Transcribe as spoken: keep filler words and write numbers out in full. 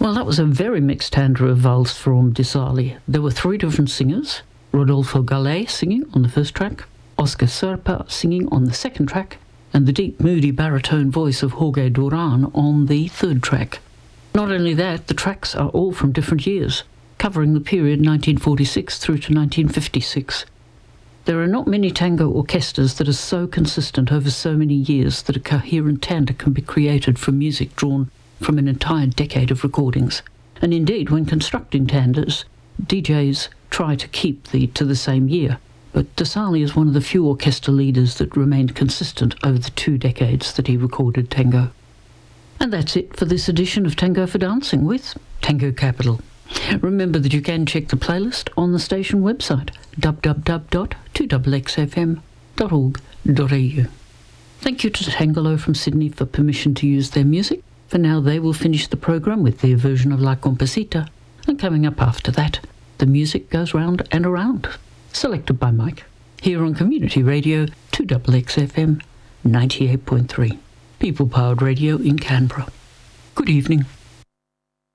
Well, that was a very mixed tandem of Vals from Di Sarli. There were three different singers: Rodolfo Gallet singing on the first track, Oscar Serpa singing on the second track, and the deep, moody baritone voice of Jorge Duran on the third track. Not only that, the tracks are all from different years, covering the period nineteen forty-six through to nineteen fifty-six. There are not many tango orchestras that are so consistent over so many years that a coherent tandem can be created from music drawn from an entire decade of recordings. And indeed, when constructing tandas, D Js try to keep the to the same year. But Di Sarli is one of the few orchestra leaders that remained consistent over the two decades that he recorded tango. And that's it for this edition of Tango for Dancing with Tango Capital. Remember that you can check the playlist on the station website, w w w dot two x x f m dot org dot a u. Thank you to Tangelo from Sydney for permission to use their music. For now, they will finish the program with their version of La Composita, and coming up after that, the music goes round and around, selected by Mike, here on Community Radio two X X F M ninety-eight point three, people-powered radio in Canberra. Good evening.